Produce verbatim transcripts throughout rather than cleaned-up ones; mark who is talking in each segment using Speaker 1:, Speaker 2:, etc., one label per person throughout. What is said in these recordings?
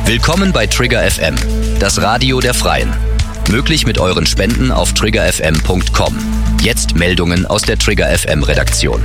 Speaker 1: Willkommen bei Trigger F M, das Radio der Freien. Möglich mit euren Spenden auf trigger f m punkt com. Jetzt Meldungen aus der Trigger F M Redaktion.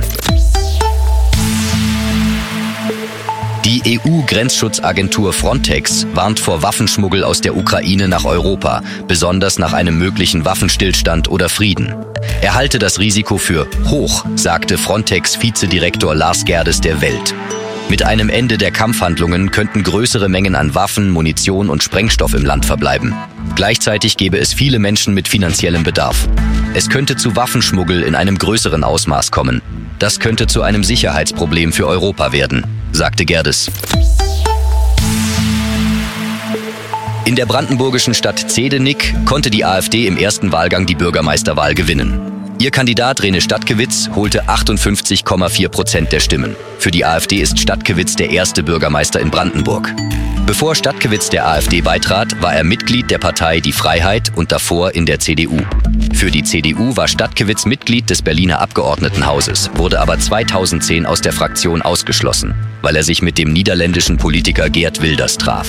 Speaker 1: Die E U-Grenzschutzagentur Frontex warnt vor Waffenschmuggel aus der Ukraine nach Europa, besonders nach einem möglichen Waffenstillstand oder Frieden. Er halte das Risiko für hoch, sagte Frontex-Vizedirektor Lars Gerdes der Welt. Mit einem Ende der Kampfhandlungen könnten größere Mengen an Waffen, Munition und Sprengstoff im Land verbleiben. Gleichzeitig gäbe es viele Menschen mit finanziellem Bedarf. Es könnte zu Waffenschmuggel in einem größeren Ausmaß kommen. Das könnte zu einem Sicherheitsproblem für Europa werden, sagte Gerdes. In der brandenburgischen Stadt Zehdenick konnte die AfD im ersten Wahlgang die Bürgermeisterwahl gewinnen. Ihr Kandidat Rene Stadtgewitz holte achtundfünfzig Komma vier Prozent der Stimmen. Für die AfD ist Stadtgewitz der erste Bürgermeister in Brandenburg. Bevor Stadtgewitz der AfD beitrat, war er Mitglied der Partei Die Freiheit und davor in der C D U. Für die C D U war Stadtgewitz Mitglied des Berliner Abgeordnetenhauses, wurde aber zweitausendzehn aus der Fraktion ausgeschlossen, weil er sich mit dem niederländischen Politiker Geert Wilders traf.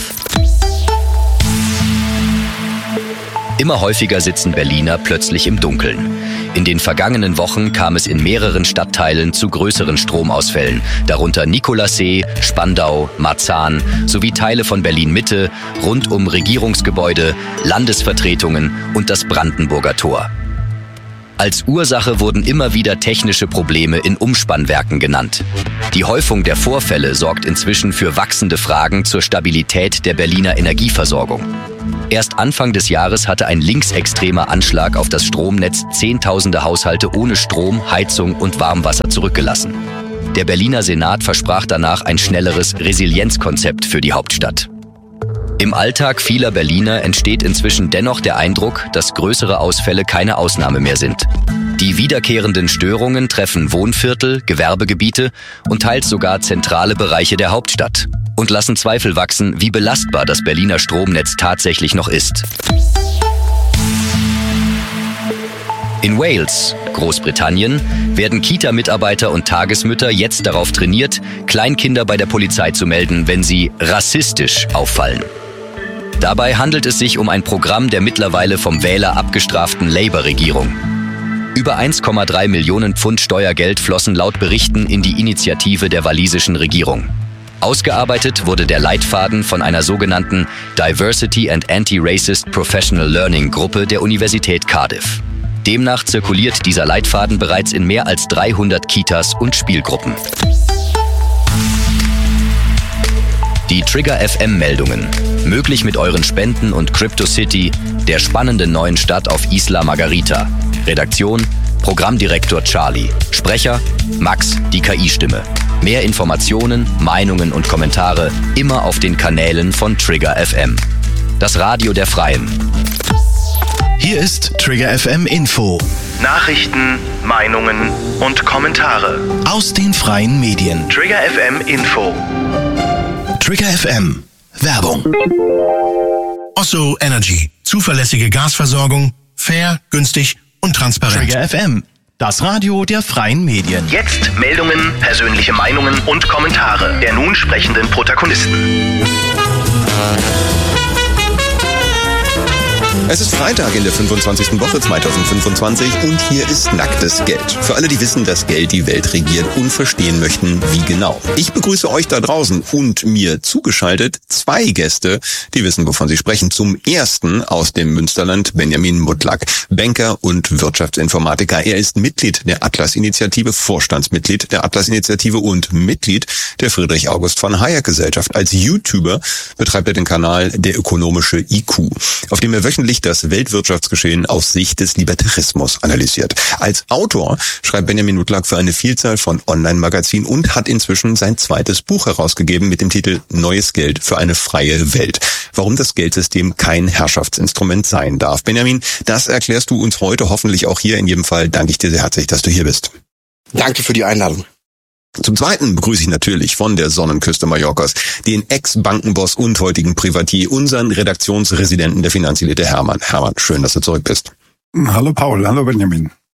Speaker 1: Immer häufiger sitzen Berliner plötzlich im Dunkeln. In den vergangenen Wochen kam es in mehreren Stadtteilen zu größeren Stromausfällen, darunter Nikolassee, Spandau, Marzahn sowie Teile von Berlin-Mitte, rund um Regierungsgebäude, Landesvertretungen und das Brandenburger Tor. Als Ursache wurden immer wieder technische Probleme in Umspannwerken genannt. Die Häufung der Vorfälle sorgt inzwischen für wachsende Fragen zur Stabilität der Berliner Energieversorgung. Erst Anfang des Jahres hatte ein linksextremer Anschlag auf das Stromnetz Zehntausende Haushalte ohne Strom, Heizung und Warmwasser zurückgelassen. Der Berliner Senat versprach danach ein schnelleres Resilienzkonzept für die Hauptstadt. Im Alltag vieler Berliner entsteht inzwischen dennoch der Eindruck, dass größere Ausfälle keine Ausnahme mehr sind. Die wiederkehrenden Störungen treffen Wohnviertel, Gewerbegebiete und teils sogar zentrale Bereiche der Hauptstadt und lassen Zweifel wachsen, wie belastbar das Berliner Stromnetz tatsächlich noch ist. In Wales, Großbritannien, werden Kita-Mitarbeiter und Tagesmütter jetzt darauf trainiert, Kleinkinder bei der Polizei zu melden, wenn sie rassistisch auffallen. Dabei handelt es sich um ein Programm der mittlerweile vom Wähler abgestraften Labour-Regierung. Über eins Komma drei Millionen Pfund Steuergeld flossen laut Berichten in die Initiative der walisischen Regierung. Ausgearbeitet wurde der Leitfaden von einer sogenannten Diversity and Anti-Racist Professional Learning Gruppe der Universität Cardiff. Demnach zirkuliert dieser Leitfaden bereits in mehr als dreihundert Kitas und Spielgruppen. Die Trigger F M-Meldungen. Möglich mit euren Spenden und Crypto City, der spannenden neuen Stadt auf Isla Margarita. Redaktion: Programmdirektor Charlie. Sprecher: Max, die K I-Stimme. Mehr Informationen, Meinungen und Kommentare immer auf den Kanälen von Trigger F M. Das Radio der Freien.
Speaker 2: Hier ist Trigger F M Info.
Speaker 3: Nachrichten, Meinungen und Kommentare
Speaker 2: Aus den freien Medien.
Speaker 3: Trigger F M Info.
Speaker 2: Trigger F M. Werbung.
Speaker 4: Osso Energy. Zuverlässige Gasversorgung. Fair, günstig und transparent.
Speaker 2: Trigger F M. Das Radio der freien Medien.
Speaker 3: Jetzt Meldungen, persönliche Meinungen und Kommentare der nun sprechenden Protagonisten.
Speaker 5: Es ist Freitag in der fünfundzwanzigsten Woche zweitausendfünfundzwanzig und hier ist nacktes Geld. Für alle, die wissen, dass Geld die Welt regiert und verstehen möchten, wie genau. Ich begrüße euch da draußen und mir zugeschaltet zwei Gäste, die wissen, wovon sie sprechen. Zum ersten aus dem Münsterland Benjamin Mutlak, Banker und Wirtschaftsinformatiker. Er ist Mitglied der Atlas-Initiative, Vorstandsmitglied der Atlas-Initiative und Mitglied der Friedrich August von Hayek Gesellschaft. Als YouTuber betreibt er den Kanal Der ökonomische I Q, auf dem er wöchentlich das Weltwirtschaftsgeschehen aus Sicht des Libertarismus analysiert. Als Autor schreibt Benjamin Mutlak für eine Vielzahl von Online-Magazinen und hat inzwischen sein zweites Buch herausgegeben mit dem Titel Neues Geld für eine freie Welt. Warum das Geldsystem kein Herrschaftsinstrument sein darf. Benjamin, das erklärst du uns heute hoffentlich auch hier. In jedem Fall danke ich dir sehr herzlich, dass du hier bist.
Speaker 6: Danke für die Einladung.
Speaker 5: Zum Zweiten begrüße ich natürlich von der Sonnenküste Mallorcas den Ex-Bankenboss und heutigen Privatier, unseren Redaktionsresidenten der Finanzelite Hermann. Hermann, schön, dass du zurück bist.
Speaker 7: Hallo Paul, hallo Benjamin.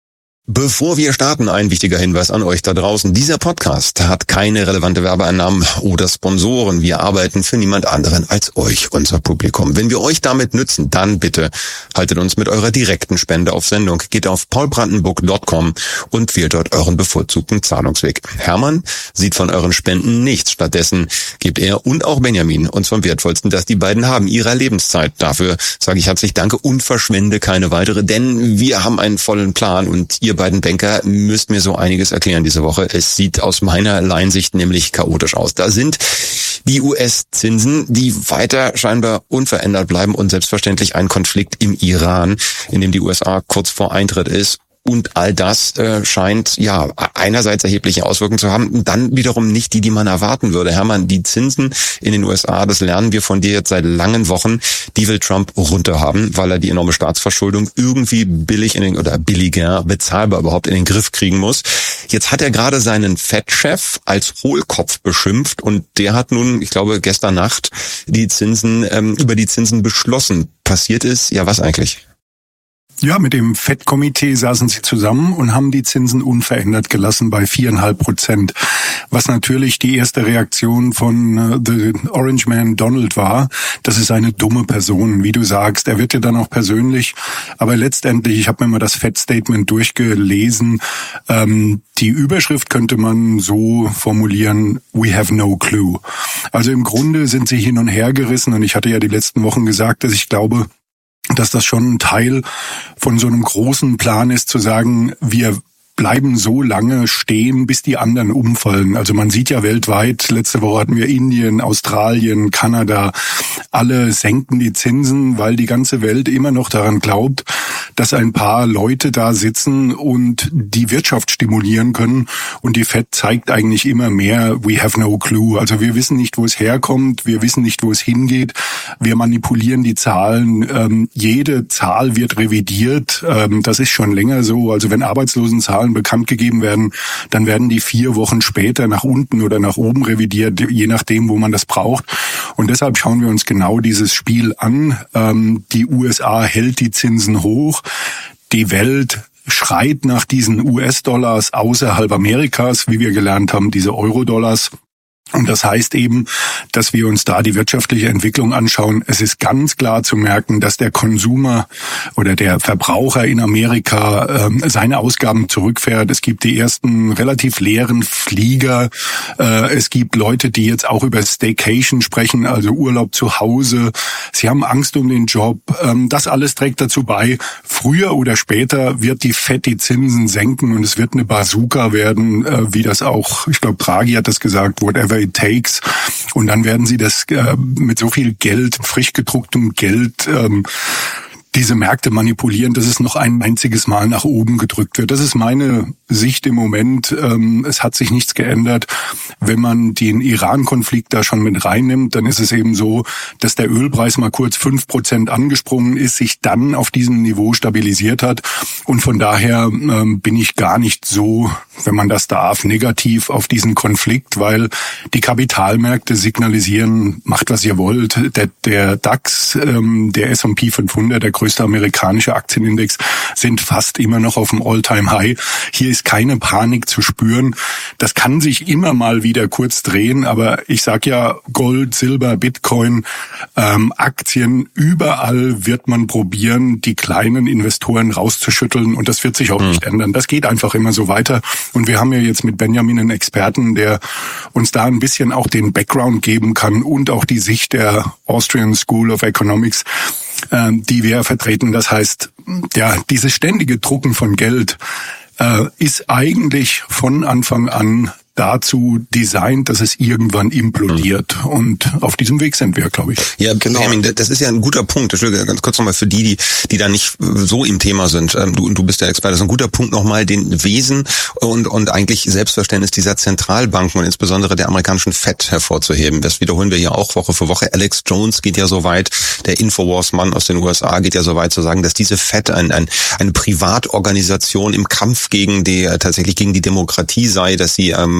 Speaker 5: Bevor wir starten, ein wichtiger Hinweis an euch da draußen. Dieser Podcast hat keine relevante Werbeeinnahmen oder Sponsoren. Wir arbeiten für niemand anderen als euch, unser Publikum. Wenn wir euch damit nützen, dann bitte haltet uns mit eurer direkten Spende auf Sendung. Geht auf paul brandenburg punkt com und wählt dort euren bevorzugten Zahlungsweg. Hermann sieht von euren Spenden nichts. Stattdessen gebt er und auch Benjamin uns vom Wertvollsten, das die beiden haben, ihrer Lebenszeit. Dafür sage ich herzlich Danke und verschwende keine weitere, denn wir haben einen vollen Plan und ihr beiden Banker müsst mir so einiges erklären diese Woche. Es sieht aus meiner Laiensicht nämlich chaotisch aus. Da sind die U S-Zinsen, die weiter scheinbar unverändert bleiben und selbstverständlich ein Konflikt im Iran, in dem die U S A kurz vor Eintritt ist. Und all das äh, scheint ja einerseits erhebliche Auswirkungen zu haben, dann wiederum nicht die, die man erwarten würde. Hermann, die Zinsen in den U S A, das lernen wir von dir jetzt seit langen Wochen, die will Trump runterhaben, weil er die enorme Staatsverschuldung irgendwie billig in den, oder billiger, bezahlbar überhaupt in den Griff kriegen muss. Jetzt hat er gerade seinen Fed-Chef als Hohlkopf beschimpft und der hat nun, ich glaube, gestern Nacht die Zinsen ähm, über die Zinsen beschlossen. Passiert ist, ja was eigentlich?
Speaker 7: Ja, mit dem Fed-Komitee saßen sie zusammen und haben die Zinsen unverändert gelassen bei viereinhalb Prozent. Was natürlich die erste Reaktion von uh, The Orange Man Donald war, das ist eine dumme Person, wie du sagst. Er wird ja dann auch persönlich, aber letztendlich, ich habe mir mal das Fed-Statement durchgelesen, ähm, die Überschrift könnte man so formulieren, we have no clue. Also im Grunde sind sie hin und her gerissen und ich hatte ja die letzten Wochen gesagt, dass ich glaube, dass das schon ein Teil von so einem großen Plan ist, zu sagen, wir bleiben so lange stehen, bis die anderen umfallen. Also man sieht ja weltweit, letzte Woche hatten wir Indien, Australien, Kanada, alle senken die Zinsen, weil die ganze Welt immer noch daran glaubt, dass ein paar Leute da sitzen und die Wirtschaft stimulieren können. Und die Fed zeigt eigentlich immer mehr, we have no clue. Also wir wissen nicht, wo es herkommt, wir wissen nicht, wo es hingeht. Wir manipulieren die Zahlen. Ähm, jede Zahl wird revidiert. Ähm, das ist schon länger so. Also wenn Arbeitslosenzahlen bekannt gegeben werden, dann werden die vier Wochen später nach unten oder nach oben revidiert, je nachdem, wo man das braucht. Und deshalb schauen wir uns genau dieses Spiel an. Ähm, die U S A hält die Zinsen hoch. Die Welt schreit nach diesen U S-Dollars außerhalb Amerikas, wie wir gelernt haben, diese Euro-Dollars. Und das heißt eben, dass wir uns da die wirtschaftliche Entwicklung anschauen. Es ist ganz klar zu merken, dass der Konsumer oder der Verbraucher in Amerika äh, seine Ausgaben zurückfährt. Es gibt die ersten relativ leeren Flieger. Äh, es gibt Leute, die jetzt auch über Staycation sprechen, also Urlaub zu Hause. Sie haben Angst um den Job. Ähm, das alles trägt dazu bei. Früher oder später wird die Fed die Zinsen senken und es wird eine Bazooka werden, äh, wie das auch, ich glaube, Draghi hat das gesagt, whatever it takes. Und dann werden sie das äh, mit so viel Geld, frisch gedrucktem Geld, ähm, diese Märkte manipulieren, dass es noch ein einziges Mal nach oben gedrückt wird. Das ist meine Sicht im Moment. Ähm, es hat sich nichts geändert. Wenn man den Iran-Konflikt da schon mit reinnimmt, dann ist es eben so, dass der Ölpreis mal kurz fünf Prozent angesprungen ist, sich dann auf diesem Niveau stabilisiert hat. Und von daher ähm, bin ich gar nicht so, wenn man das darf, negativ auf diesen Konflikt, weil die Kapitalmärkte signalisieren, macht was ihr wollt. Der, der DAX, ähm, der S und P fünfhundert, der größte amerikanische Aktienindex, sind fast immer noch auf dem All-Time-High. Hier ist keine Panik zu spüren. Das kann sich immer mal wieder kurz drehen, aber ich sag ja, Gold, Silber, Bitcoin, ähm, Aktien, überall wird man probieren, die kleinen Investoren rauszuschütteln und das wird sich auch mhm. nicht ändern. Das geht einfach immer so weiter und wir haben ja jetzt mit Benjamin einen Experten, der uns da ein bisschen auch den Background geben kann und auch die Sicht der Austrian School of Economics, die wir vertreten. Das heißt, ja, dieses ständige Drucken von Geld äh, ist eigentlich von Anfang an dazu designt, dass es irgendwann implodiert. Mhm. Und auf diesem Weg sind wir, glaube ich.
Speaker 5: Ja, genau. Hermin, das ist ja ein guter Punkt. Entschuldigung, ganz kurz nochmal für die, die, die da nicht so im Thema sind. Du, du bist der Experte. Das ist ein guter Punkt nochmal, den Wesen und, und eigentlich Selbstverständnis dieser Zentralbanken und insbesondere der amerikanischen Fed hervorzuheben. Das wiederholen wir hier auch Woche für Woche. Alex Jones geht ja so weit, der Infowars-Mann aus den U S A geht ja so weit zu sagen, dass diese Fed ein, ein, eine Privatorganisation im Kampf gegen die, tatsächlich gegen die Demokratie sei, dass sie, ähm,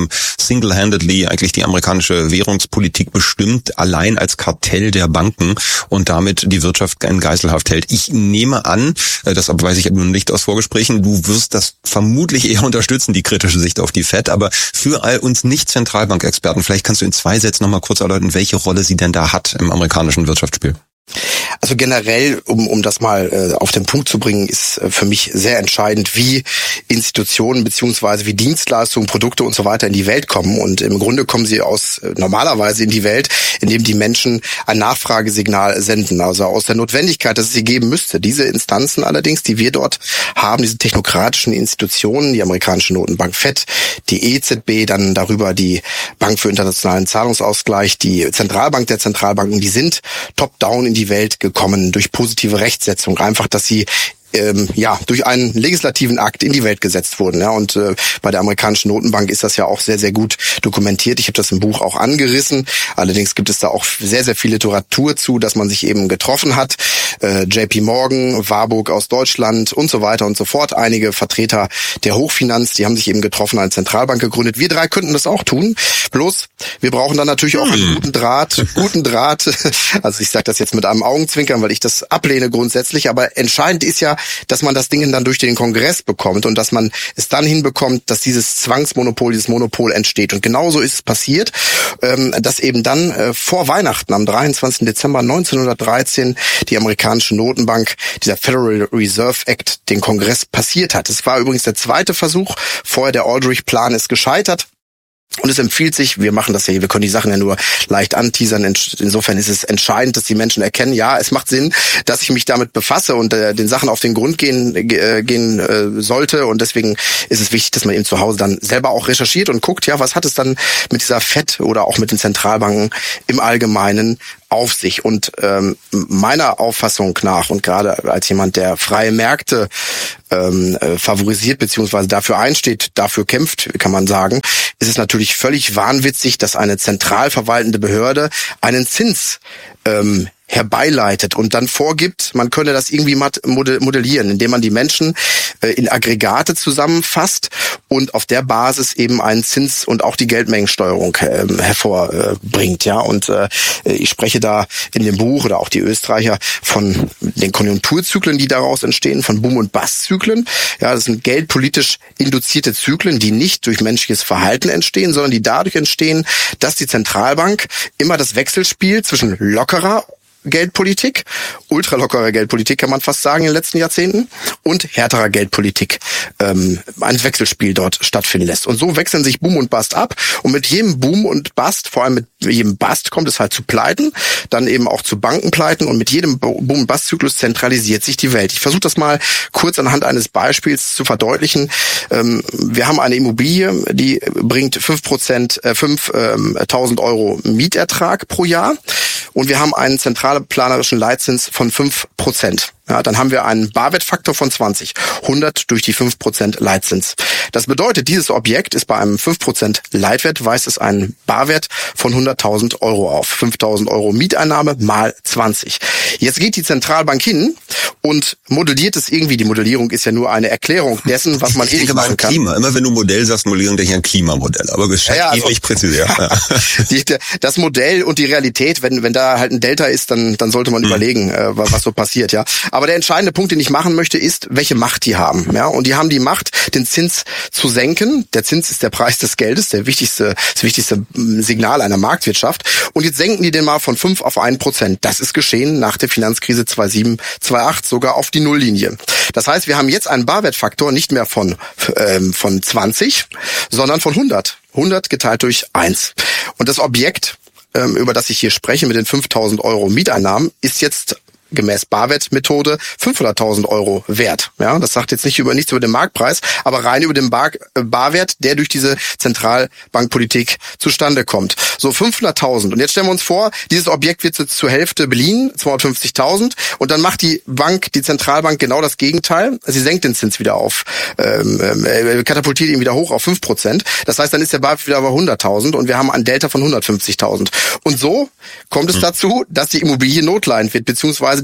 Speaker 5: haben single-handedly eigentlich die amerikanische Währungspolitik bestimmt, allein als Kartell der Banken und damit die Wirtschaft in Geiselhaft hält. Ich nehme an, das weiß ich nun nicht aus Vorgesprächen, du wirst das vermutlich eher unterstützen, die kritische Sicht auf die Fed, aber für all uns Nicht-Zentralbankexperten, vielleicht kannst du in zwei Sätzen nochmal kurz erläutern, welche Rolle sie denn da hat im amerikanischen Wirtschaftsspiel.
Speaker 6: Also generell, um um das mal äh, auf den Punkt zu bringen, ist äh, für mich sehr entscheidend, wie Institutionen beziehungsweise wie Dienstleistungen, Produkte und so weiter in die Welt kommen. Und im Grunde kommen sie aus äh, normalerweise in die Welt, indem die Menschen ein Nachfragesignal senden. Also aus der Notwendigkeit, dass es sie geben müsste. Diese Instanzen allerdings, die wir dort haben, diese technokratischen Institutionen, die amerikanische Notenbank Fed, die E Z B, dann darüber die Bank für internationalen Zahlungsausgleich, die Zentralbank der Zentralbanken, die sind top-down in die Welt gekommen durch positive Rechtsetzung. Einfach, dass sie ähm, ja durch einen legislativen Akt in die Welt gesetzt wurden. Ja, und äh, bei der amerikanischen Notenbank ist das ja auch sehr, sehr gut dokumentiert. Ich habe das im Buch auch angerissen. Allerdings gibt es da auch sehr, sehr viel Literatur zu, dass man sich eben getroffen hat. Äh, J P Morgan, Warburg aus Deutschland und so weiter und so fort. Einige Vertreter der Hochfinanz, die haben sich eben getroffen, eine Zentralbank gegründet. Wir drei könnten das auch tun. Bloß, wir brauchen dann natürlich auch einen guten Draht. Guten Draht. Also ich sage das jetzt mit einem Augenzwinkern, weil ich das ablehne grundsätzlich. Aber entscheidend ist ja, dass man das Ding dann durch den Kongress bekommt und dass man es dann hinbekommt, dass dieses Zwangsmonopol, dieses Monopol entsteht. Und genauso ist es passiert, dass eben dann vor Weihnachten am dreiundzwanzigsten Dezember neunzehnhundertdreizehn die amerikanische Notenbank, dieser Federal Reserve Act, den Kongress passiert hat. Es war übrigens der zweite Versuch. Vorher der Aldrich-Plan ist gescheitert. Und es empfiehlt sich, wir machen das ja hier, wir können die Sachen ja nur leicht anteasern, insofern ist es entscheidend, dass die Menschen erkennen, ja, es macht Sinn, dass ich mich damit befasse und äh, den Sachen auf den Grund gehen äh, gehen äh, sollte und deswegen ist es wichtig, dass man eben zu Hause dann selber auch recherchiert und guckt, ja, was hat es dann mit dieser Fed oder auch mit den Zentralbanken im Allgemeinen auf sich. Und ähm, meiner Auffassung nach und gerade als jemand, der freie Märkte ähm, äh, favorisiert beziehungsweise dafür einsteht, dafür kämpft, kann man sagen, ist es natürlich völlig wahnwitzig, dass eine zentral verwaltende Behörde einen Zins ähm, herbeileitet und dann vorgibt, man könne das irgendwie modellieren, indem man die Menschen in Aggregate zusammenfasst und auf der Basis eben einen Zins und auch die Geldmengensteuerung hervorbringt. Ja, und ich spreche da in dem Buch oder auch die Österreicher von den Konjunkturzyklen, die daraus entstehen, von Boom- und Bust-Zyklen. Ja, das sind geldpolitisch induzierte Zyklen, die nicht durch menschliches Verhalten entstehen, sondern die dadurch entstehen, dass die Zentralbank immer das Wechselspiel zwischen lockerer Geldpolitik, ultralockere Geldpolitik kann man fast sagen in den letzten Jahrzehnten und härterer Geldpolitik ähm, ein Wechselspiel dort stattfinden lässt. Und so wechseln sich Boom und Bust ab und mit jedem Boom und Bust, vor allem mit jedem Bust kommt es halt zu Pleiten, dann eben auch zu Bankenpleiten und mit jedem Boom- und Bust-Zyklus zentralisiert sich die Welt. Ich versuche das mal kurz anhand eines Beispiels zu verdeutlichen. Ähm, wir haben eine Immobilie, die bringt fünf Prozent, äh, fünftausend Euro Mietertrag pro Jahr und wir haben einen zentralen planerischen Leitzins von fünf Prozent. Ja, dann haben wir einen Barwertfaktor von zwanzig. hundert durch die fünf Prozent Leitzins. Das bedeutet, dieses Objekt ist bei einem fünf Prozent Leitwert, weist es einen Barwert von hunderttausend Euro auf. fünftausend Euro Mieteinnahme mal zwanzig. Jetzt geht die Zentralbank hin und modelliert es irgendwie. Die Modellierung ist ja nur eine Erklärung dessen, was man eh nicht machen kann.
Speaker 5: Klima. Immer wenn du Modell sagst, Modellierung, denke ich an Klimamodell. Aber gescheit ja, ja, also, nicht präzise. Ja.
Speaker 6: die, das Modell und die Realität, wenn wenn da halt ein Delta ist, dann dann sollte man hm. überlegen, äh, was so passiert. Ja. Aber der entscheidende Punkt, den ich machen möchte, ist, welche Macht die haben. Ja, und die haben die Macht, den Zins zu senken. Der Zins ist der Preis des Geldes, der wichtigste, das wichtigste Signal einer Marktwirtschaft. Und jetzt senken die den mal von fünf auf ein Prozent. Das ist geschehen nach der Finanzkrise zweitausendsieben, zweitausendacht, sogar auf die Nulllinie. Das heißt, wir haben jetzt einen Barwertfaktor nicht mehr von ähm, von zwanzig, sondern von hundert. hundert geteilt durch eins. Und das Objekt, ähm, über das ich hier spreche, mit den fünftausend Euro Mieteinnahmen, ist jetzt gemäß Barwertmethode fünfhunderttausend Euro wert. Ja, das sagt jetzt nicht über nichts über den Marktpreis, aber rein über den Bar, äh, Barwert, der durch diese Zentralbankpolitik zustande kommt. So fünfhunderttausend. Und jetzt stellen wir uns vor, dieses Objekt wird jetzt zur Hälfte beliehen, zweihundertfünfzigtausend, und dann macht die Bank, die Zentralbank genau das Gegenteil. Sie senkt den Zins wieder auf, ähm, äh, katapultiert ihn wieder hoch auf fünf Prozent. Das heißt, dann ist der Barwert wieder bei hunderttausend und wir haben ein Delta von hundertfünfzigtausend. Und so kommt es dazu, dass die Immobilie notleidend wird, beziehungsweise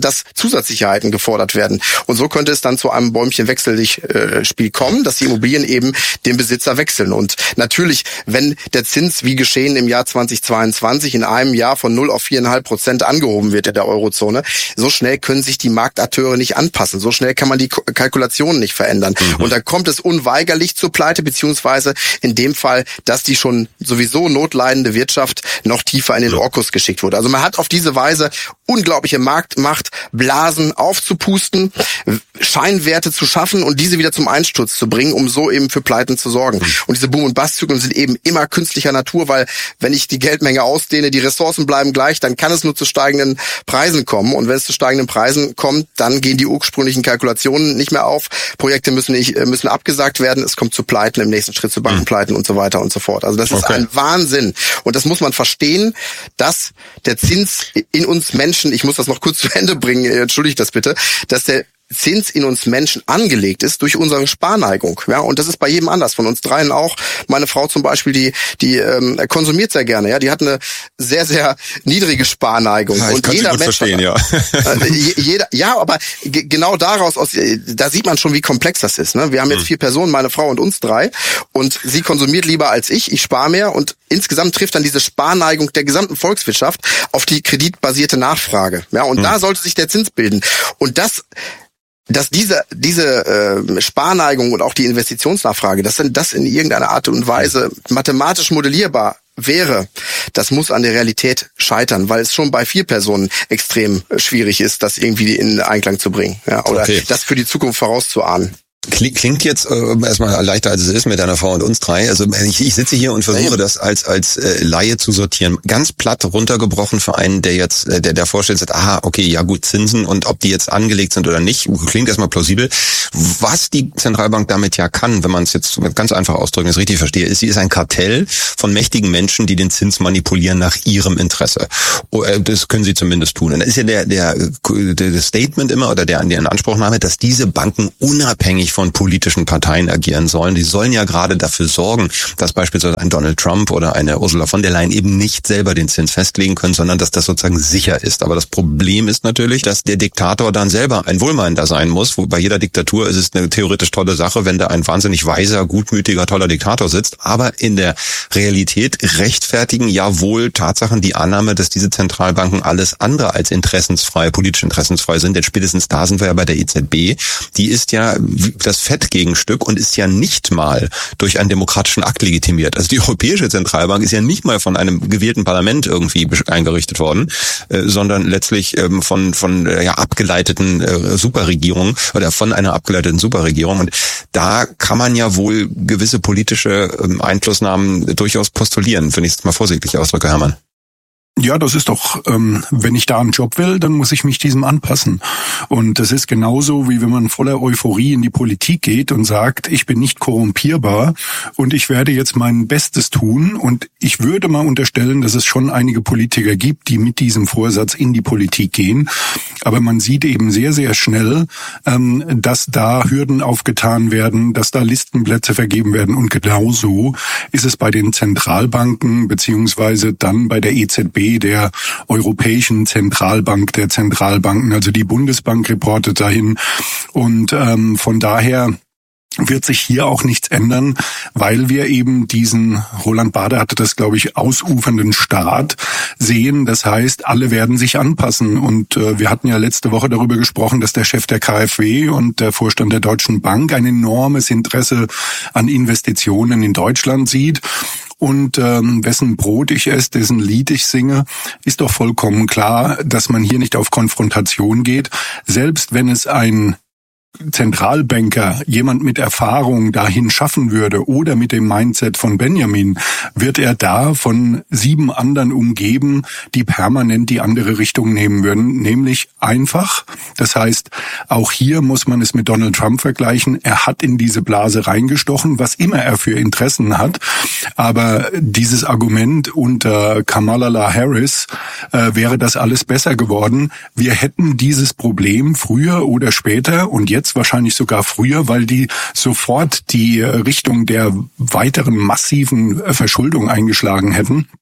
Speaker 6: dass Zusatzsicherheiten gefordert werden. Und so könnte es dann zu einem Bäumchen-Wechsel-Spiel kommen, dass die Immobilien eben den Besitzer wechseln. Und natürlich, wenn der Zins, wie geschehen im Jahr zweitausendzweiundzwanzig, in einem Jahr von null auf vier Komma fünf Prozent angehoben wird in der Eurozone, so schnell können sich die Marktakteure nicht anpassen. So schnell kann man die Kalkulationen nicht verändern. Mhm. Und dann kommt es unweigerlich zur Pleite, beziehungsweise in dem Fall, dass die schon sowieso notleidende Wirtschaft noch tiefer in den Orkus geschickt wurde. Also man hat auf diese Weise unglaubliche Marktmacht, Blasen aufzupusten, Scheinwerte zu schaffen und diese wieder zum Einsturz zu bringen, um so eben für Pleiten zu sorgen. Mhm. Und diese Boom- und Bust-Zyklen sind eben immer künstlicher Natur, weil wenn ich die Geldmenge ausdehne, die Ressourcen bleiben gleich, dann kann es nur zu steigenden Preisen kommen. Und wenn es zu steigenden Preisen kommt, dann gehen die ursprünglichen Kalkulationen nicht mehr auf. Projekte müssen nicht, müssen abgesagt werden. Es kommt zu Pleiten, im nächsten Schritt zu Bankenpleiten mhm. und so weiter und so fort. Also das ist okay. ein Wahnsinn. Und das muss man verstehen, dass der Zins in uns Menschen, ich muss das noch kurz zu Ende bringen, entschuldigt das bitte, dass der Zins in uns Menschen angelegt ist durch unsere Sparneigung. Ja, und das ist bei jedem anders, von uns dreien auch. Meine Frau zum Beispiel, die die ähm, konsumiert sehr gerne. Ja, die hat eine sehr, sehr niedrige Sparneigung.
Speaker 5: Ja, ich
Speaker 6: und
Speaker 5: kann
Speaker 6: jeder
Speaker 5: sie gut
Speaker 6: Mensch
Speaker 5: verstehen, ja.
Speaker 6: äh, jeder, ja, aber g- genau daraus, aus, da sieht man schon, wie komplex das ist. Ne? Wir haben jetzt vier Personen, meine Frau und uns drei. Und sie konsumiert lieber als ich. Ich spare mehr. Und insgesamt trifft dann diese Sparneigung der gesamten Volkswirtschaft auf die kreditbasierte Nachfrage. Ja, und hm. da sollte sich der Zins bilden. Und das dass diese diese äh, Sparneigung und auch die Investitionsnachfrage, dass dann das in irgendeiner Art und Weise mathematisch modellierbar wäre, das muss an der Realität scheitern, weil es schon bei vier Personen extrem schwierig ist, das irgendwie in Einklang zu bringen, ja, oder okay. das für die Zukunft vorauszuahnen.
Speaker 5: Klingt jetzt äh, erstmal leichter, als es ist mit deiner Frau und uns drei. Also ich, ich sitze hier und versuche das als als äh, Laie zu sortieren. Ganz platt runtergebrochen für einen, der jetzt äh, der der vorstellt, sagt, aha, okay, ja gut, Zinsen und ob die jetzt angelegt sind oder nicht, klingt erstmal plausibel. Was die Zentralbank damit ja kann, wenn man es jetzt ganz einfach ausdrücken, das richtig verstehe, ist, sie ist ein Kartell von mächtigen Menschen, die den Zins manipulieren nach ihrem Interesse. Das können sie zumindest tun. Und das ist ja der der, der Statement immer oder der der Anspruchnahme, dass diese Banken unabhängig von politischen Parteien agieren sollen. Die sollen ja gerade dafür sorgen, dass beispielsweise ein Donald Trump oder eine Ursula von der Leyen eben nicht selber den Zins festlegen können, sondern dass das sozusagen sicher ist. Aber das Problem ist natürlich, dass der Diktator dann selber ein Wohlmeinender sein muss. Wo bei jeder Diktatur ist es eine theoretisch tolle Sache, wenn da ein wahnsinnig weiser, gutmütiger, toller Diktator sitzt. Aber in der Realität rechtfertigen ja wohl Tatsachen die Annahme, dass diese Zentralbanken alles andere als interessensfrei, politisch interessensfrei sind. Denn spätestens da sind wir ja bei der E Z B. Die ist ja das Fettgegenstück und ist ja nicht mal durch einen demokratischen Akt legitimiert. Also die Europäische Zentralbank ist ja nicht mal von einem gewählten Parlament irgendwie eingerichtet worden, äh, sondern letztlich ähm, von von äh, ja abgeleiteten äh, Superregierungen oder von einer abgeleiteten Superregierung. Und da kann man ja wohl gewisse politische ähm, Einflussnahmen durchaus postulieren, wenn ich es mal vorsichtig ausdrücke, Hermann.
Speaker 7: Ja, das ist doch, ähm, wenn ich da einen Job will, dann muss ich mich diesem anpassen. Und das ist genauso, wie wenn man voller Euphorie in die Politik geht und sagt, ich bin nicht korrumpierbar und ich werde jetzt mein Bestes tun. Und ich würde mal unterstellen, dass es schon einige Politiker gibt, die mit diesem Vorsatz in die Politik gehen. Aber man sieht eben sehr, sehr schnell, ähm, dass da Hürden aufgetan werden, dass da Listenplätze vergeben werden. Und genauso ist es bei den Zentralbanken beziehungsweise dann bei der E Z B, der Europäischen Zentralbank der Zentralbanken. Also die Bundesbank reportet dahin. Und ähm, von daher wird sich hier auch nichts ändern, weil wir eben diesen, Roland Bader hatte das, glaube ich, ausufernden Staat sehen. Das heißt, alle werden sich anpassen. Und äh, wir hatten ja letzte Woche darüber gesprochen, dass der Chef der K f W und der Vorstand der Deutschen Bank ein enormes Interesse an Investitionen in Deutschland sieht. Und ähm, wessen Brot ich esse, dessen Lied ich singe, ist doch vollkommen klar, dass man hier nicht auf Konfrontation geht. Selbst wenn es ein Zentralbanker, jemand mit Erfahrung dahin schaffen würde oder mit dem Mindset von Benjamin, wird er da von sieben anderen umgeben, die permanent die andere Richtung nehmen würden, nämlich einfach. Das heißt, auch hier muss man es mit Donald Trump vergleichen. Er hat in diese Blase reingestochen, was immer er für Interessen hat. Aber dieses Argument unter Kamala Harris äh, wäre das alles besser geworden. Wir hätten dieses Problem früher oder später und jetzt wahrscheinlich sogar früher, weil die sofort die Richtung der weiteren massiven Verschuldung eingeschlagen hätten.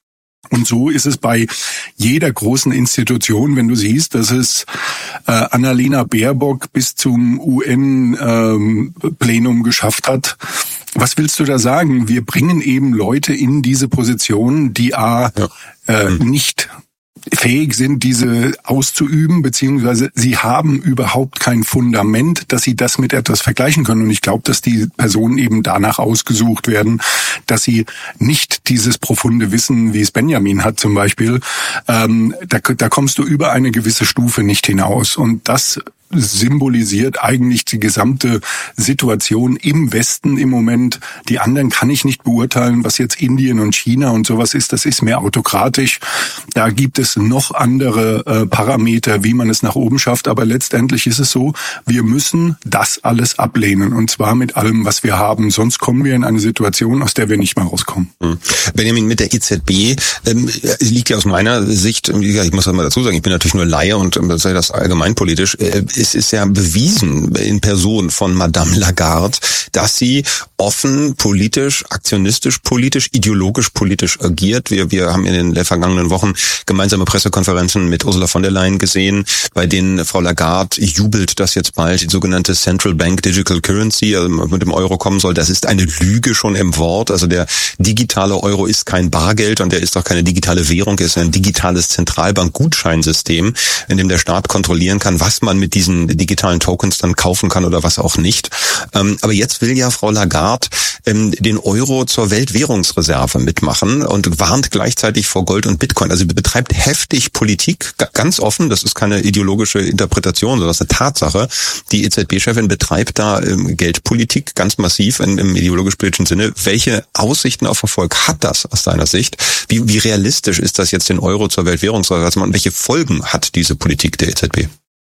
Speaker 7: Und so ist es bei jeder großen Institution, wenn du siehst, dass es äh, Annalena Baerbock bis zum U N-Plenum ähm, geschafft hat. Was willst du da sagen? Wir bringen eben Leute in diese Position, die a ja. äh, nicht fähig sind, diese auszuüben, beziehungsweise sie haben überhaupt kein Fundament, dass sie das mit etwas vergleichen können. Und ich glaube, dass die Personen eben danach ausgesucht werden, dass sie nicht dieses profunde Wissen, wie es Benjamin hat zum Beispiel, ähm, da, da kommst du über eine gewisse Stufe nicht hinaus. Und das symbolisiert eigentlich die gesamte Situation im Westen im Moment. Die anderen kann ich nicht beurteilen, was jetzt Indien und China und sowas ist. Das ist mehr autokratisch. Da gibt es noch andere äh, Parameter, wie man es nach oben schafft. Aber letztendlich ist es so, wir müssen das alles ablehnen. Und zwar mit allem, was wir haben. Sonst kommen wir in eine Situation, aus der wir nicht mehr rauskommen.
Speaker 5: Hm. Benjamin, mit der E Z B ähm, liegt ja aus meiner Sicht, ich muss mal dazu sagen, ich bin natürlich nur Laie und äh, sage das allgemeinpolitisch, äh, es ist ja bewiesen in Person von Madame Lagarde, dass sie offen politisch, aktionistisch politisch, ideologisch politisch agiert. Wir, wir haben in den vergangenen Wochen gemeinsame Pressekonferenzen mit Ursula von der Leyen gesehen, bei denen Frau Lagarde jubelt, dass jetzt bald die sogenannte Central Bank Digital Currency also mit dem Euro kommen soll. Das ist eine Lüge schon im Wort. Also der digitale Euro ist kein Bargeld und der ist auch keine digitale Währung, er ist ein digitales Zentralbank-Gutscheinsystem, in dem der Staat kontrollieren kann, was man mit diesen digitalen Tokens dann kaufen kann oder was auch nicht. Ähm, aber jetzt will ja Frau Lagarde ähm, den Euro zur Weltwährungsreserve mitmachen und warnt gleichzeitig vor Gold und Bitcoin. Also betreibt heftig Politik, g- ganz offen, das ist keine ideologische Interpretation, sondern das ist eine Tatsache. Die E Z B-Chefin betreibt da ähm, Geldpolitik ganz massiv in, im ideologisch-politischen Sinne. Welche Aussichten auf Erfolg hat das aus deiner Sicht? Wie, wie realistisch ist das jetzt, den Euro zur Weltwährungsreserve zu machen? Welche Folgen hat diese Politik der E Z B?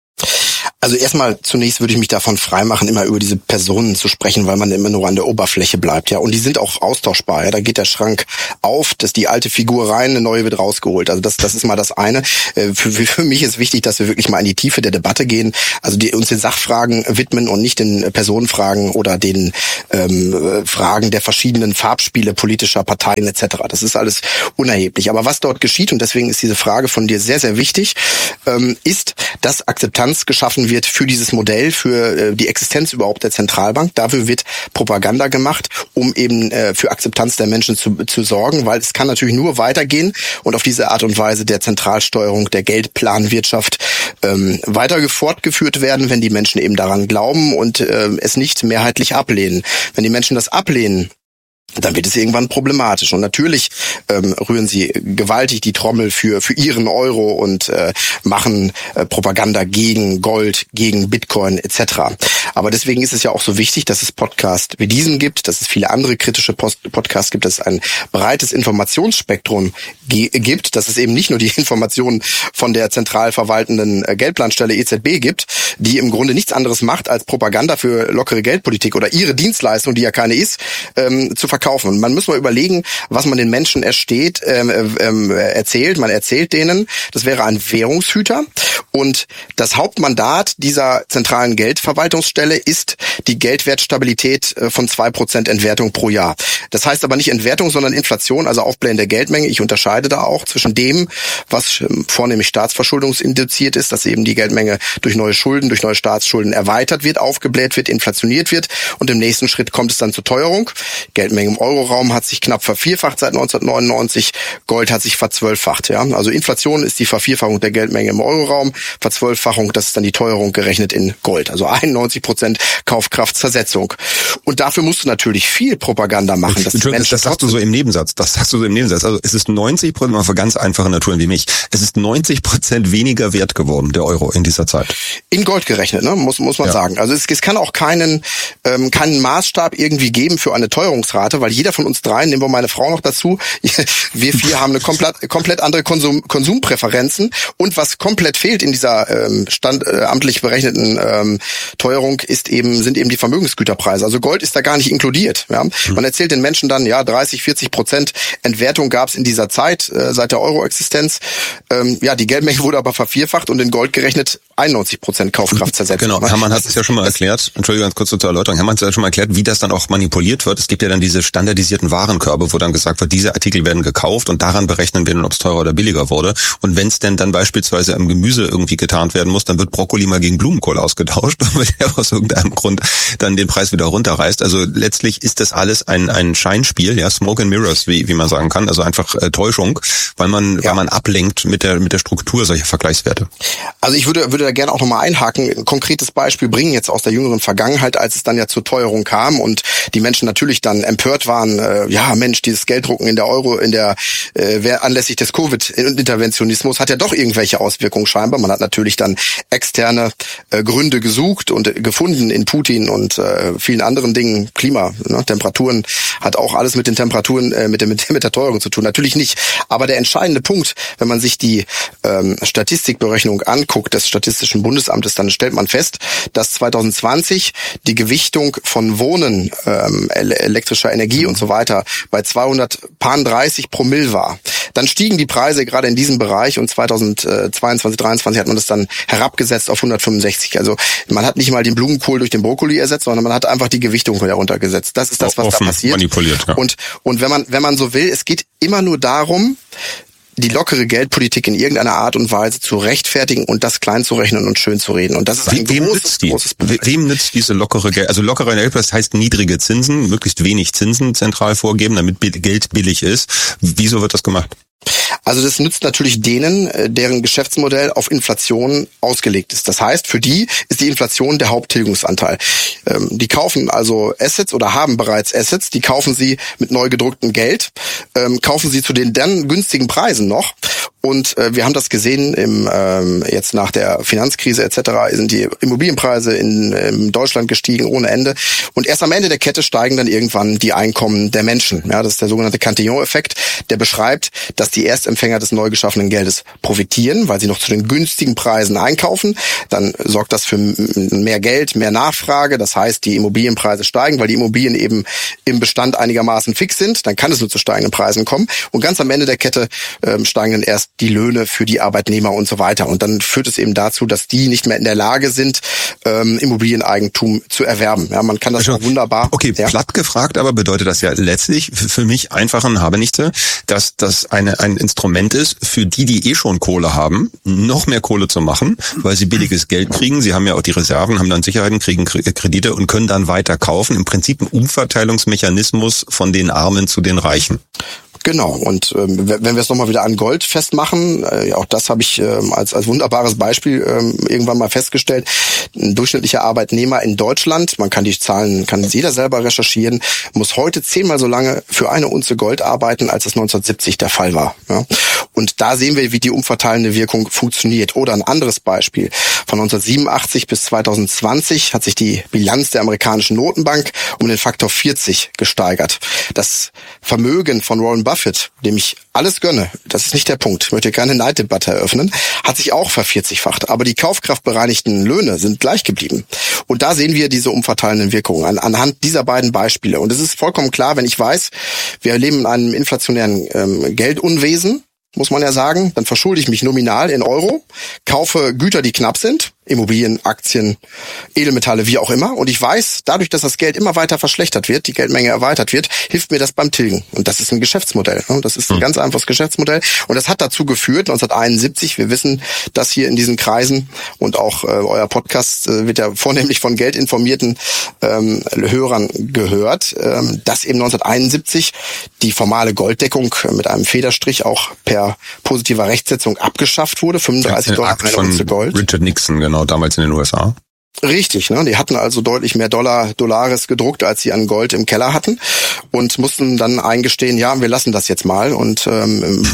Speaker 6: Also erstmal zunächst würde ich mich davon freimachen, immer über diese Personen zu sprechen, weil man immer nur an der Oberfläche bleibt, ja. Und die sind auch austauschbar, ja. Da geht der Schrank auf, dass die alte Figur rein, eine neue wird rausgeholt. Also das, das ist mal das eine. Für, für mich ist wichtig, dass wir wirklich mal in die Tiefe der Debatte gehen, also die uns den Sachfragen widmen und nicht den Personenfragen oder den ähm, Fragen der verschiedenen Farbspiele politischer Parteien et cetera. Das ist alles unerheblich. Aber was dort geschieht, und deswegen ist diese Frage von dir sehr, sehr wichtig, ähm, ist, dass Akzeptanz geschaffen wird für dieses Modell, für äh, die Existenz überhaupt der Zentralbank. Dafür wird Propaganda gemacht, um eben äh, für Akzeptanz der Menschen zu, zu sorgen, weil es kann natürlich nur weitergehen und auf diese Art und Weise der Zentralsteuerung, der Geldplanwirtschaft ähm, weiter fortgeführt werden, wenn die Menschen eben daran glauben und äh, es nicht mehrheitlich ablehnen. Wenn die Menschen das ablehnen, dann wird es irgendwann problematisch. Und natürlich ähm, rühren sie gewaltig die Trommel für für ihren Euro und äh, machen äh, Propaganda gegen Gold, gegen Bitcoin et cetera. Aber deswegen ist es ja auch so wichtig, dass es Podcasts wie diesen gibt, dass es viele andere kritische Post- Podcasts gibt, dass es ein breites Informationsspektrum ge- gibt, dass es eben nicht nur die Informationen von der zentral verwaltenden äh, Geldplanstelle E Z B gibt, die im Grunde nichts anderes macht, als Propaganda für lockere Geldpolitik oder ihre Dienstleistung, die ja keine ist, ähm, zu verkaufen. Und man muss mal überlegen, was man den Menschen ersteht, ähm, ähm, erzählt. Man erzählt denen, das wäre ein Währungshüter. Und das Hauptmandat dieser zentralen Geldverwaltungsstelle ist die Geldwertstabilität von zwei Prozent Entwertung pro Jahr. Das heißt aber nicht Entwertung, sondern Inflation, also Aufblähen der Geldmenge. Ich unterscheide da auch zwischen dem, was vornehmlich staatsverschuldungsinduziert ist, dass eben die Geldmenge durch neue Schulden, durch neue Staatsschulden erweitert wird, aufgebläht wird, inflationiert wird. Und im nächsten Schritt kommt es dann zur Teuerung. Geldmenge im Euroraum hat sich knapp vervierfacht seit neunzehnhundertneunundneunzig. Gold hat sich verzwölffacht. Ja? Also Inflation ist die Vervierfachung der Geldmenge im Euroraum. Verzwölffachung, das ist dann die Teuerung gerechnet in Gold. Also einundneunzig Prozent Kaufkraftzersetzung. Und dafür musst du natürlich viel Propaganda machen. Dass
Speaker 5: Entschuldigung, das sagst du so im Nebensatz. Das sagst du so im Nebensatz. Also es ist neunzig Prozent, mal für ganz einfache Naturen wie mich, es ist neunzig Prozent weniger wert geworden, der Euro in dieser Zeit.
Speaker 6: In Gold gerechnet, ne? muss muss man ja. sagen. Also es, es kann auch keinen ähm, keinen Maßstab irgendwie geben für eine Teuerungsrate, weil jeder von uns dreien, nehmen wir meine Frau noch dazu, wir vier haben eine komplett komplett andere Konsum, Konsumpräferenzen und was komplett fehlt in in dieser ähm, stand, äh, amtlich berechneten ähm, Teuerung ist eben sind eben die Vermögensgüterpreise. Also Gold ist da gar nicht inkludiert. Ja? Mhm. Man erzählt den Menschen dann, ja, dreißig, vierzig Prozent Entwertung gab es in dieser Zeit, äh, seit der Euro-Existenz. Ähm, ja, die Geldmenge wurde aber vervierfacht und in Gold gerechnet einundneunzig Prozent Kaufkraft zersetzt.
Speaker 5: Genau, Hermann hat es ja schon mal erklärt, Entschuldigung, ganz kurz zur Erläuterung, Hermann hat es ja schon mal erklärt, wie das dann auch manipuliert wird. Es gibt ja dann diese standardisierten Warenkörbe, wo dann gesagt wird, diese Artikel werden gekauft und daran berechnen wir dann, ob es teurer oder billiger wurde. Und wenn es denn dann beispielsweise im Gemüse irgendwie getarnt werden muss, dann wird Brokkoli mal gegen Blumenkohl ausgetauscht, weil der aus irgendeinem Grund dann den Preis wieder runterreißt. Also letztlich ist das alles ein ein Scheinspiel, ja, Smoke and Mirrors, wie wie man sagen kann, also einfach äh, Täuschung, weil man ja. weil man ablenkt mit der mit der Struktur solcher Vergleichswerte. Also ich würde würde da gerne auch nochmal einhaken, ein konkretes Beispiel bringen jetzt aus der jüngeren Vergangenheit, als es dann ja zur Teuerung kam und die Menschen natürlich dann empört waren, äh, ja Mensch, dieses Gelddrucken in der Euro, in der äh, anlässlich des Covid-Interventionismus hat ja doch irgendwelche Auswirkungen scheinbar. Man hat natürlich dann externe äh, Gründe gesucht und äh, gefunden in Putin und äh, vielen anderen Dingen. Klima, ne, Temperaturen hat auch alles mit den Temperaturen, äh, mit, der, mit, mit der Teuerung zu tun. Natürlich nicht. Aber der entscheidende Punkt, wenn man sich die ähm, Statistikberechnung anguckt des Statistischen Bundesamtes, dann stellt man fest, dass zwanzig zwanzig die Gewichtung von Wohnen, ähm, elektrischer Energie und so weiter bei zweihundertdreißig Promille war. Dann stiegen die Preise gerade in diesem Bereich und zweitausendzweiundzwanzig, dreiundzwanzig hat man das dann herabgesetzt auf hundertfünfundsechzig. Also man hat nicht mal den Blumenkohl durch den Brokkoli ersetzt, sondern man hat einfach die Gewichtung heruntergesetzt. Das ist das, was da passiert. Manipuliert, ja. Und und wenn man wenn man so will, es geht immer nur darum, die lockere Geldpolitik in irgendeiner Art und Weise zu rechtfertigen und das klein zu rechnen und schön zu reden. Und das ist ein wem großes, nützt die? großes Problem. Wem nützt diese lockere Geld? Also lockere Geldpolitik heißt niedrige Zinsen, möglichst wenig Zinsen zentral vorgeben, damit Geld billig ist. Wieso wird das gemacht? Also das nützt natürlich denen, deren Geschäftsmodell auf Inflation ausgelegt ist. Das heißt, für die ist die Inflation der Haupttilgungsanteil. Die kaufen also Assets oder haben bereits Assets, die kaufen sie mit neu gedrucktem Geld, kaufen sie zu den dann günstigen Preisen noch. Und äh, wir haben das gesehen im ähm, jetzt nach der Finanzkrise et cetera sind die Immobilienpreise in, in Deutschland gestiegen ohne Ende. Und erst am Ende der Kette steigen dann irgendwann die Einkommen der Menschen. Ja, das ist der sogenannte Cantillon-Effekt, der beschreibt, dass die Erstempfänger des neu geschaffenen Geldes profitieren, weil sie noch zu den günstigen Preisen einkaufen. Dann sorgt das für mehr Geld, mehr Nachfrage. Das heißt, die Immobilienpreise steigen, weil die Immobilien eben im Bestand einigermaßen fix sind. Dann kann es nur zu steigenden Preisen kommen. Und ganz am Ende der Kette ähm, steigen dann erst die Löhne für die Arbeitnehmer und so weiter. Und dann führt es eben dazu, dass die nicht mehr in der Lage sind, ähm, Immobilieneigentum zu erwerben. Ja, man kann das also, wunderbar. Okay, ja. Platt gefragt, aber bedeutet das ja letztlich für mich einfach ein Habenichte, dass das eine ein Instrument ist für die, die eh schon Kohle haben, noch mehr Kohle zu machen, weil sie billiges Geld kriegen. Sie haben ja auch die Reserven, haben dann Sicherheiten, kriegen Kredite und können dann weiter kaufen. Im Prinzip ein Umverteilungsmechanismus von den Armen zu den Reichen. Genau, und ähm, wenn wir es nochmal wieder an Gold festmachen, äh, auch das habe ich ähm, als als wunderbares Beispiel ähm, irgendwann mal festgestellt, ein durchschnittlicher Arbeitnehmer in Deutschland, man kann die Zahlen, kann jeder selber recherchieren, muss heute zehnmal so lange für eine Unze Gold arbeiten, als es neunzehnhundertsiebzig der Fall war. Ja? Und da sehen wir, wie die umverteilende Wirkung funktioniert. Oder ein anderes Beispiel, von neunzehnhundertsiebenundachtzig bis zweitausendzwanzig hat sich die Bilanz der amerikanischen Notenbank um den Faktor vierzig gesteigert. Das Vermögen von Warren Buffett, dem ich alles gönne, das ist nicht der Punkt, ich möchte keine Neiddebatte eröffnen, hat sich auch vervierzigfacht. Aber die kaufkraftbereinigten Löhne sind gleich geblieben. Und da sehen wir diese umverteilenden Wirkungen an, anhand dieser beiden Beispiele. Und es ist vollkommen klar, wenn ich weiß, wir leben in einem inflationären ähm, Geldunwesen, muss man ja sagen, dann verschulde ich mich nominal in Euro, kaufe Güter, die knapp sind, Immobilien, Aktien, Edelmetalle, wie auch immer. Und ich weiß, dadurch, dass das Geld immer weiter verschlechtert wird, die Geldmenge erweitert wird, hilft mir das beim Tilgen. Und das ist ein Geschäftsmodell. Das ist ein mhm. ganz einfaches Geschäftsmodell. Und das hat dazu geführt, neunzehnhunderteinundsiebzig, wir wissen, dass hier in diesen Kreisen und auch äh, euer Podcast äh, wird ja vornehmlich von geldinformierten ähm, Hörern gehört, ähm, dass eben neunzehnhunderteinundsiebzig die formale Golddeckung mit einem Federstrich auch per positiver Rechtsetzung abgeschafft wurde. fünfunddreißig Dollar eine Unze Gold. Richard Nixon, genau, damals in den U S A. Richtig, ne? Die hatten also deutlich mehr Dollar, Dollares gedruckt, als sie an Gold im Keller hatten und mussten dann eingestehen, ja, wir lassen das jetzt mal. Und ähm,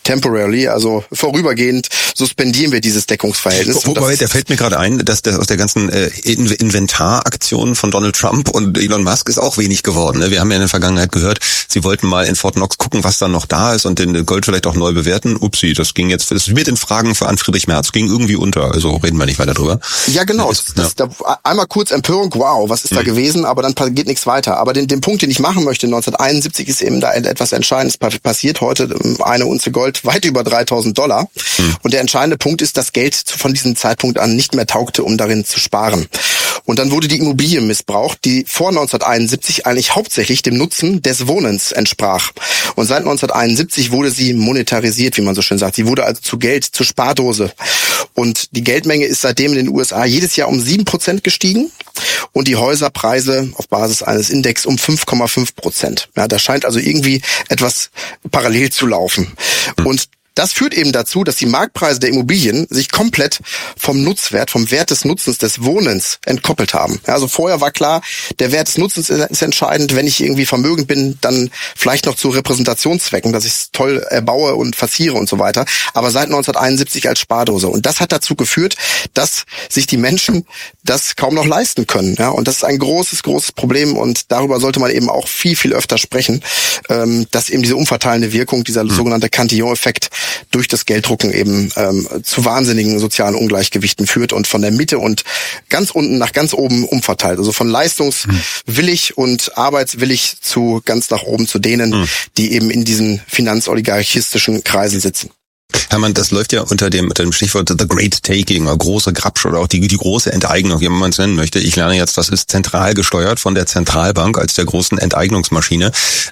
Speaker 6: temporarily, also vorübergehend suspendieren wir dieses Deckungsverhältnis.
Speaker 5: Wobei, der fällt mir gerade ein, dass der aus der ganzen äh, Inventaraktion von Donald Trump und Elon Musk ist auch wenig geworden. Ne? Wir haben ja in der Vergangenheit gehört, sie wollten mal in Fort Knox gucken, was da noch da ist und den Gold vielleicht auch neu bewerten. Upsi, das ging jetzt, das mit den Fragen für Ann-Friedrich Merz, ging irgendwie unter, also reden wir nicht weiter drüber.
Speaker 6: Ja, genau. Das, das, da, einmal kurz Empörung, wow, was ist hm. da gewesen, aber dann geht nichts weiter. Aber den, den Punkt, den ich machen möchte, neunzehnhunderteinundsiebzig ist eben da etwas Entscheidendes passiert. Heute eine Unze Gold weit über dreitausend Dollar. Hm. Und der entscheidende Punkt ist, dass Geld von diesem Zeitpunkt an nicht mehr taugte, um darin zu sparen. Und dann wurde die Immobilie missbraucht, die vor neunzehnhunderteinundsiebzig eigentlich hauptsächlich dem Nutzen des Wohnens entsprach. Und seit neunzehnhunderteinundsiebzig wurde sie monetarisiert, wie man so schön sagt. Sie wurde also zu Geld, zur Spardose. Und die Geldmenge ist seitdem in den U S A jedes Jahr um sieben Prozent gestiegen und die Häuserpreise auf Basis eines Index um fünf Komma fünf Prozent. Ja, da scheint also irgendwie etwas parallel zu laufen. Und das führt eben dazu, dass die Marktpreise der Immobilien sich komplett vom Nutzwert, vom Wert des Nutzens des Wohnens entkoppelt haben. Also vorher war klar, der Wert des Nutzens ist entscheidend. Wenn ich irgendwie vermögend bin, dann vielleicht noch zu Repräsentationszwecken, dass ich es toll erbaue und verziere und so weiter. Aber seit neunzehnhunderteinundsiebzig als Spardose. Und das hat dazu geführt, dass sich die Menschen das kaum noch leisten können. Ja, und das ist ein großes, großes Problem. Und darüber sollte man eben auch viel, viel öfter sprechen, dass eben diese umverteilende Wirkung, dieser mhm. sogenannte Cantillon-Effekt, durch das Gelddrucken eben ähm, zu wahnsinnigen sozialen Ungleichgewichten führt und von der Mitte und ganz unten nach ganz oben umverteilt. Also von leistungswillig und arbeitswillig zu ganz nach oben zu denen, mhm. die eben in diesen finanzoligarchistischen Kreisen sitzen.
Speaker 5: Hermann, das läuft ja unter dem, unter dem Stichwort The Great Taking, oder große Grabsch oder auch die, die große Enteignung, wie man es nennen möchte. Ich lerne jetzt, das ist zentral gesteuert von der Zentralbank als der großen Enteignungsmaschine.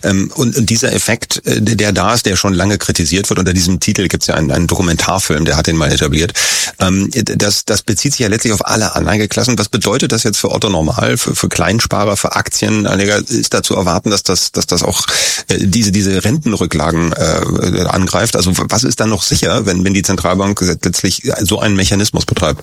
Speaker 5: Und dieser Effekt, der da ist, der schon lange kritisiert wird, unter diesem Titel gibt es ja einen, einen Dokumentarfilm, der hat den mal etabliert. Das, das bezieht sich ja letztlich auf alle Anlageklassen. Was bedeutet das jetzt für Otto Normal, für, für Kleinsparer, für Aktienanleger? Ist da zu erwarten, dass das, dass das auch diese, diese Rentenrücklagen äh, angreift? Also was ist dann noch sicher, wenn, wenn die Zentralbank letztlich so einen Mechanismus betreibt?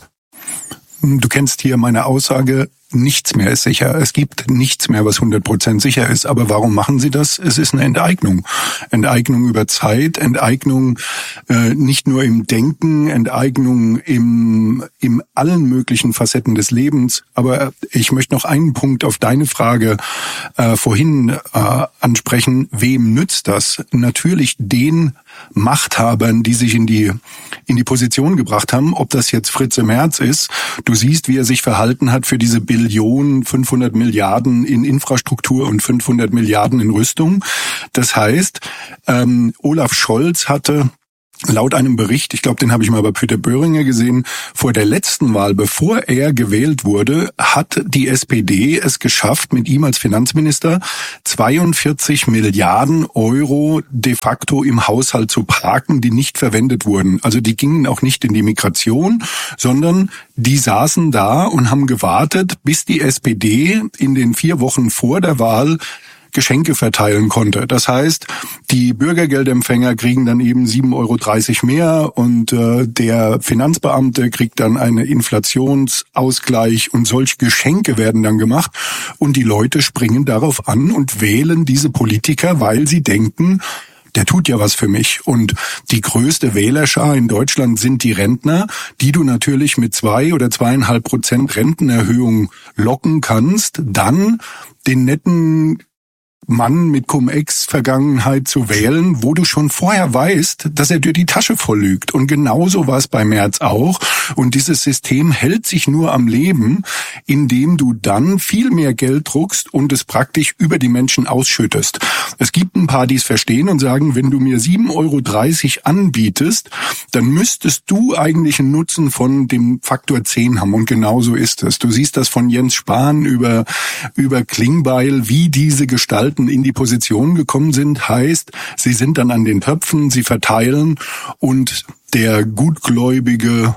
Speaker 7: Du kennst hier meine Aussage, nichts mehr ist sicher. Es gibt nichts mehr, was hundert Prozent sicher ist. Aber warum machen sie das? Es ist eine Enteignung. Enteignung über Zeit, Enteignung äh, nicht nur im Denken, Enteignung im, im allen möglichen Facetten des Lebens. Aber ich möchte noch einen Punkt auf deine Frage äh, vorhin äh, ansprechen. Wem nützt das? Natürlich den Machthabern, die sich in die in die Position gebracht haben, ob das jetzt Fritze Merz ist. Du siehst, wie er sich verhalten hat für diese Billionen, fünfhundert Milliarden in Infrastruktur und fünfhundert Milliarden in Rüstung. Das heißt, ähm, Olaf Scholz hatte laut einem Bericht, ich glaube, den habe ich mal bei Peter Böhringer gesehen, vor der letzten Wahl, bevor er gewählt wurde, hat die S P D es geschafft, mit ihm als Finanzminister zweiundvierzig Milliarden Euro de facto im Haushalt zu parken, die nicht verwendet wurden. Also die gingen auch nicht in die Migration, sondern die saßen da und haben gewartet, bis die S P D in den vier Wochen vor der Wahl Geschenke verteilen konnte. Das heißt, die Bürgergeldempfänger kriegen dann eben sieben Euro dreißig mehr und äh, der Finanzbeamte kriegt dann einen Inflationsausgleich und solche Geschenke werden dann gemacht und die Leute springen darauf an und wählen diese Politiker, weil sie denken, der tut ja was für mich. Und die größte Wählerschar in Deutschland sind die Rentner, die du natürlich mit zwei oder zweieinhalb Prozent Rentenerhöhung locken kannst, dann den netten Mann mit Cum-Ex-Vergangenheit zu wählen, wo du schon vorher weißt, dass er dir die Tasche voll lügt. Und genauso war es bei Merz auch. Und dieses System hält sich nur am Leben, indem du dann viel mehr Geld druckst und es praktisch über die Menschen ausschüttest. Es gibt ein paar, die es verstehen und sagen, wenn du mir sieben Euro dreißig anbietest, dann müsstest du eigentlich einen Nutzen von dem Faktor zehn haben. Und genauso ist es. Du siehst das von Jens Spahn über, über Klingbeil, wie diese Gestalten in die Position gekommen sind, heißt, sie sind dann an den Töpfen, sie verteilen und der gutgläubige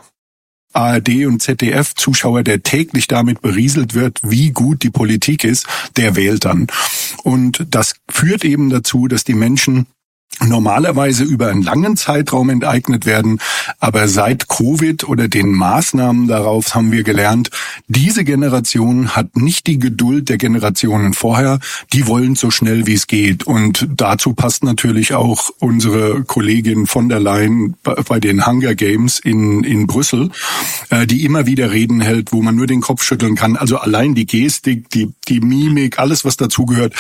Speaker 7: A R D- und Z D F-Zuschauer, der täglich damit berieselt wird, wie gut die Politik ist, der wählt dann. Und das führt eben dazu, dass die Menschen normalerweise über einen langen Zeitraum enteignet werden. Aber seit Covid oder den Maßnahmen darauf haben wir gelernt, diese Generation hat nicht die Geduld der Generationen vorher. Die wollen so schnell wie es geht. Und dazu passt natürlich auch unsere Kollegin von der Leyen bei den Hunger Games in, in Brüssel, die immer wieder Reden hält, wo man nur den Kopf schütteln kann. Also allein die Gestik, die, die Mimik, alles was dazugehört.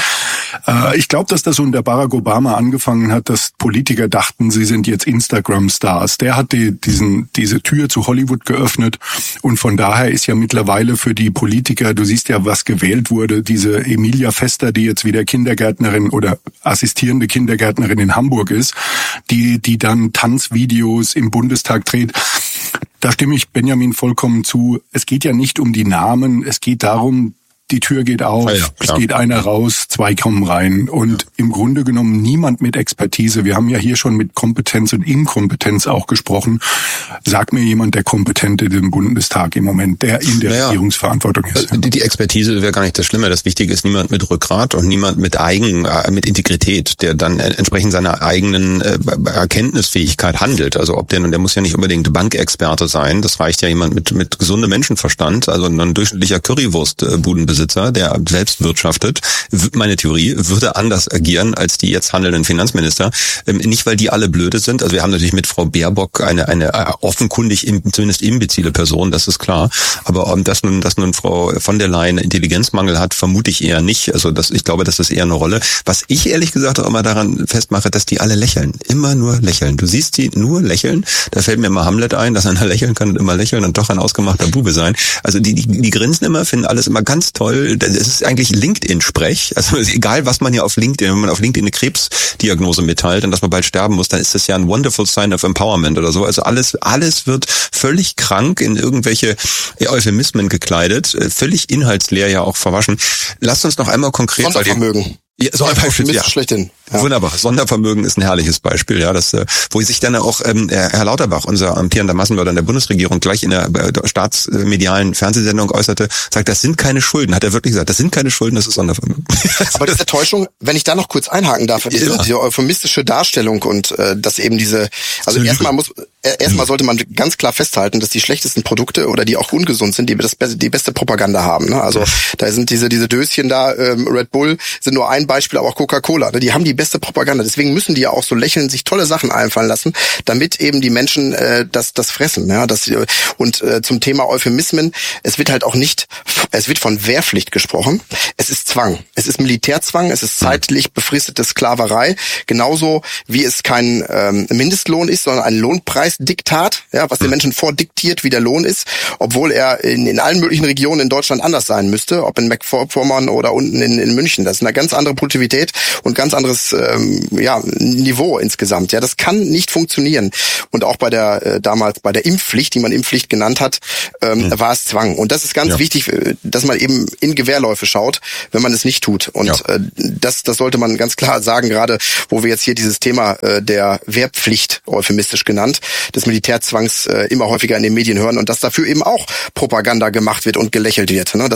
Speaker 7: Ich glaube, dass das unter Barack Obama angefangen hat, dass Politiker dachten, sie sind jetzt Instagram-Stars. Der hat die, diesen, diese Tür zu Hollywood geöffnet und von daher ist ja mittlerweile für die Politiker, du siehst ja, was gewählt wurde, diese Emilia Fester, die jetzt wieder Kindergärtnerin oder assistierende Kindergärtnerin in Hamburg ist, die, die dann Tanzvideos im Bundestag dreht. Da stimme ich Benjamin vollkommen zu. Es geht ja nicht um die Namen, es geht darum, die Tür geht auf, ah ja, es geht einer raus, zwei kommen rein. Und ja. im Grunde genommen niemand mit Expertise. Wir haben ja hier schon mit Kompetenz und Inkompetenz auch gesprochen. Sag mir jemand, der Kompetente im Bundestag im Moment, der in der naja, Regierungsverantwortung ist.
Speaker 5: Die, die Expertise wäre gar nicht das Schlimme. Das Wichtige ist niemand mit Rückgrat und niemand mit Eigen, mit Integrität, der dann entsprechend seiner eigenen Erkenntnisfähigkeit handelt. Also ob der, und der muss ja nicht unbedingt Bankexperte sein. Das reicht ja jemand mit, mit gesundem Menschenverstand, also ein durchschnittlicher Currywurstbudenbesitzer, der selbst wirtschaftet, meine Theorie, würde anders agieren als die jetzt handelnden Finanzminister. Nicht, weil die alle blöde sind. Also wir haben natürlich mit Frau Baerbock eine eine offenkundig zumindest imbezile Person, das ist klar. Aber dass nun, dass nun Frau von der Leyen Intelligenzmangel hat, vermute ich eher nicht. Also das, ich glaube, das ist eher eine Rolle. Was ich ehrlich gesagt auch immer daran festmache, dass die alle lächeln. Immer nur lächeln. Du siehst die nur lächeln. Da fällt mir immer Hamlet ein, dass einer lächeln kann und immer lächeln und doch ein ausgemachter Bube sein. Also die, die, die grinsen immer, finden alles immer ganz toll. Es ist eigentlich LinkedIn-Sprech. Also egal, was man hier auf LinkedIn, wenn man auf LinkedIn eine Krebsdiagnose mitteilt und dass man bald sterben muss, dann ist das ja ein wonderful sign of empowerment oder so. Also alles, alles wird völlig krank in irgendwelche Euphemismen gekleidet, völlig inhaltsleer ja auch verwaschen. Lasst uns noch einmal konkret...
Speaker 6: Sondervermögen.
Speaker 5: Ja, so ein Beispiel, ja.
Speaker 6: Schlechthin. Ja.
Speaker 5: Wunderbar. Sondervermögen ist ein herrliches Beispiel, ja, das, wo sich dann auch ähm, Herr Lauterbach, unser amtierender Massenmörder in der Bundesregierung, gleich in der staatsmedialen Fernsehsendung äußerte, sagt, das sind keine Schulden. Hat er wirklich gesagt, das sind keine Schulden, das ist Sondervermögen.
Speaker 6: Aber diese Täuschung, wenn ich da noch kurz einhaken darf, diese, ja. diese euphemistische Darstellung und äh, dass eben diese, also erstmal muss, äh, erstmal sollte man ganz klar festhalten, dass die schlechtesten Produkte oder die auch ungesund sind, die das die beste Propaganda haben. Ne? Also da sind diese diese Döschen da, ähm, Red Bull sind nur ein Beispiel, aber auch Coca-Cola. Ne? Die haben die beste Propaganda. Deswegen müssen die ja auch so lächeln, sich tolle Sachen einfallen lassen, damit eben die Menschen äh, das das fressen. Ja? Das, und äh, zum Thema Euphemismen, es wird halt auch nicht, es wird von Wehrpflicht gesprochen. Es ist Zwang. Es ist Militärzwang. Es ist zeitlich befristete Sklaverei. Genauso wie es kein ähm, Mindestlohn ist, sondern ein Lohnpreisdiktat, ja, was den Menschen vordiktiert, wie der Lohn ist, obwohl er in, in allen möglichen Regionen in Deutschland anders sein müsste, ob in Mecklenburg-Vorpommern oder unten in, in München. Das ist eine ganz andere Produktivität und ganz anderes ähm, ja, Niveau insgesamt. Ja, das kann nicht funktionieren. Und auch bei der äh, damals bei der Impfpflicht, die man Impfpflicht genannt hat, ähm, mhm. war es Zwang. Und das ist ganz ja. wichtig, dass man eben in Gewehrläufe schaut, wenn man es nicht tut. Und ja. äh, das, das sollte man ganz klar sagen, gerade wo wir jetzt hier dieses Thema äh, der Wehrpflicht, euphemistisch genannt, des Militärzwangs äh, immer häufiger in den Medien hören und dass dafür eben auch Propaganda gemacht wird und gelächelt wird. Ne? Das